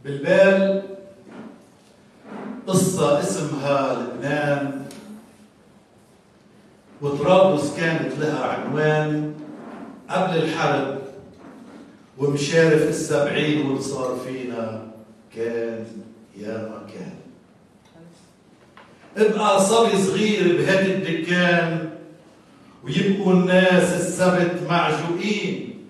بالبال قصة اسمها لبنان، وطرابلس كانت لها عنوان قبل الحرب، ومشارف السبعين واللي صار فينا كان يا ما كان. ابقى صبي صغير بهدي الدكان، ويبقوا الناس السبت معجوقين،